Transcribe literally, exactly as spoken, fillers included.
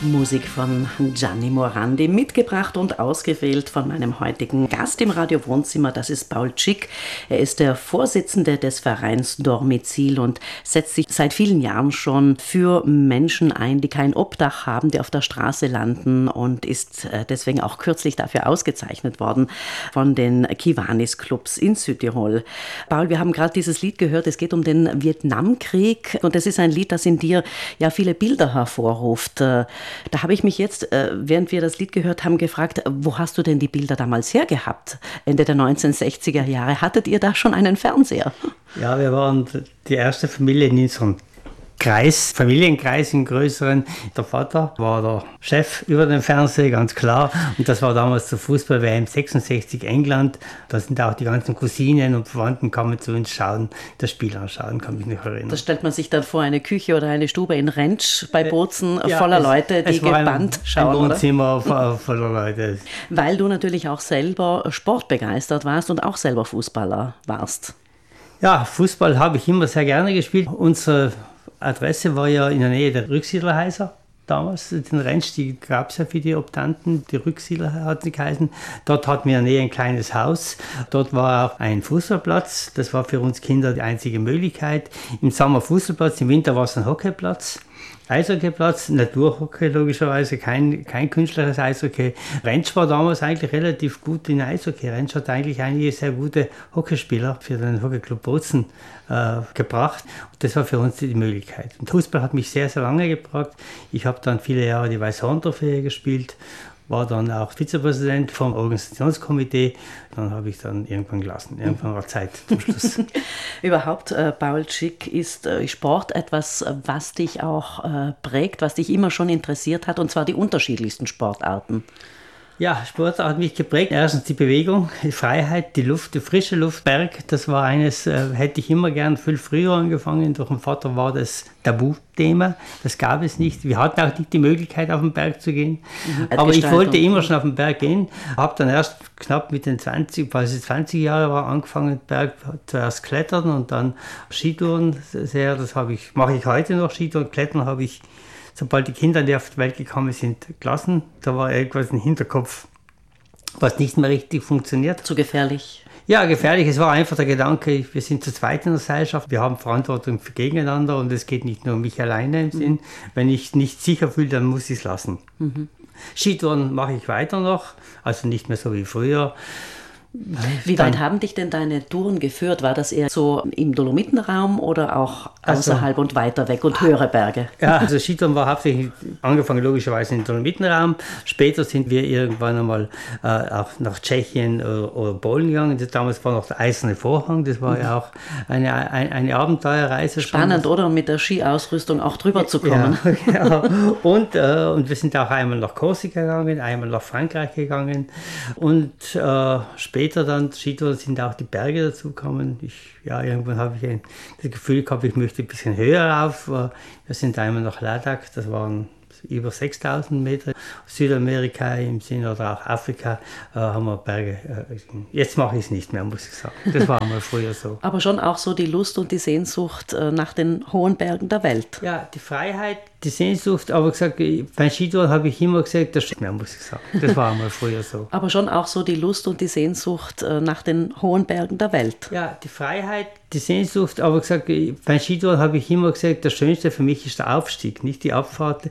Musik von Gianni Morandi, mitgebracht und ausgewählt von meinem heutigen Gast im Radio Wohnzimmer. Das ist Paul Schick. Er ist der Vorsitzende des Vereins Dormizil und setzt sich seit vielen Jahren schon für Menschen ein, die kein Obdach haben, die auf der Straße landen, und ist deswegen auch kürzlich dafür ausgezeichnet worden von den Kiwanis-Clubs in Südtirol. Paul, wir haben gerade dieses Lied gehört. Es geht um den Vietnamkrieg und es ist ein Lied, das in dir ja viele Bilder hervorruft. Da habe ich mich jetzt, während wir das Lied gehört haben, gefragt, wo hast du denn die Bilder damals hergehabt? Ende der neunzehnhundertsechziger Jahre. Hattet ihr da schon einen Fernseher? Ja, wir waren die erste Familie in unserem Kreis, Familienkreis im größeren. Der Vater war der Chef über den Fernseher, ganz klar. Und das war damals zur Fußball-W M sechsundsechzig England. Da sind auch die ganzen Cousinen und Verwandten kamen zu uns schauen, das Spiel anschauen, kann mich nicht erinnern. Da stellt man sich dann vor, eine Küche oder eine Stube in Rentsch bei Bozen ja, voller es, Leute, die gebannt ein, schauen, ein Wohnzimmer oder? voller Leute. Weil du natürlich auch selber sportbegeistert warst und auch selber Fußballer warst. Ja, Fußball habe ich immer sehr gerne gespielt. Unsere Adresse war ja in der Nähe der Rücksiedlerhäuser damals. Den Rentsch, die gab es ja für die Optanten, die Rücksiedler hatten die geheißen. Dort hatten wir in der Nähe ein kleines Haus. Dort war auch ein Fußballplatz. Das war für uns Kinder die einzige Möglichkeit. Im Sommer Fußballplatz, im Winter war es ein Hockeyplatz. Eishockeyplatz, Naturhockey logischerweise, kein, kein künstliches Eishockey. Rentsch war damals eigentlich relativ gut in Eishockey. Rentsch hat eigentlich einige sehr gute Hockeyspieler für den Hockeyclub Bozen äh, gebracht. Und das war für uns die Möglichkeit. Und Fußball hat mich sehr, sehr lange geprägt. Ich habe dann viele Jahre die Weißhorn-Trophäe gespielt, war dann auch Vizepräsident vom Organisationskomitee. Dann habe ich dann irgendwann gelassen. Irgendwann war Zeit zum Schluss. Überhaupt, äh, Paul Schick, ist äh, Sport etwas, was dich auch äh, prägt, was dich immer schon interessiert hat, und zwar die unterschiedlichsten Sportarten. Ja, Sport hat mich geprägt. Erstens die Bewegung, die Freiheit, die Luft, die frische Luft, Berg. Das war eines, äh, hätte ich immer gern viel früher angefangen. Durch den Vater war das Tabuthema. Das gab es nicht. Wir hatten auch nicht die Möglichkeit, auf den Berg zu gehen. Mhm. Aber ich wollte immer schon auf den Berg gehen. Habe dann erst knapp mit den zwanzig, als ich zwanzig Jahre war, angefangen, Berg zuerst klettern und dann Skitouren sehr. Das habe ich, mache ich heute noch. Skitouren, Klettern habe ich, sobald die Kinder, die auf die Welt gekommen sind, gelassen. Da war irgendwas im Hinterkopf, was nicht mehr richtig funktioniert. Zu gefährlich? Ja, gefährlich. Es war einfach der Gedanke, wir sind zu zweit in der Gesellschaft, wir haben Verantwortung für gegeneinander und es geht nicht nur um mich alleine im mhm. Sinn. Wenn ich nicht sicher fühle, dann muss ich es lassen. Mhm. Skitouren mache ich weiter noch, also nicht mehr so wie früher. Wie weit haben dich denn deine Touren geführt? War das eher so im Dolomitenraum oder auch außerhalb also, und weiter weg und höhere Berge? Ja, also Skitouren war hauptsächlich angefangen logischerweise im Dolomitenraum. Später sind wir irgendwann einmal äh, auch nach Tschechien oder, oder Polen gegangen. Das, damals war noch der Eiserne Vorhang. Das war mhm. ja auch eine, eine, eine Abenteuerreise. Spannend, schon. Oder? Mit der Skiausrüstung auch drüber zu kommen. Ja, ja. Und, äh, und wir sind auch einmal nach Korsika gegangen, einmal nach Frankreich gegangen und äh, später Später dann, Skitouren sind auch die Berge dazugekommen. Ich, ja, irgendwann habe ich ein, das Gefühl gehabt, ich möchte ein bisschen höher rauf. Wir sind einmal nach Ladakh, das waren über sechstausend Meter. Südamerika im Sinne oder auch Afrika äh, haben wir Berge. Äh, jetzt mache ich es nicht mehr, muss ich sagen. Das war mal früher so. Aber schon auch so die Lust und die Sehnsucht äh, nach den hohen Bergen der Welt. Ja, die Freiheit, die Sehnsucht, aber gesagt, beim Skitouren habe ich immer gesagt, das stimmt mehr, muss ich sagen. Das war mal früher so. Aber schon auch so die Lust und die Sehnsucht äh, nach den hohen Bergen der Welt. Ja, die Freiheit, die Sehnsucht, aber gesagt, beim Skitouren habe ich immer gesagt, das Schönste für mich ist der Aufstieg, nicht die Abfahrt.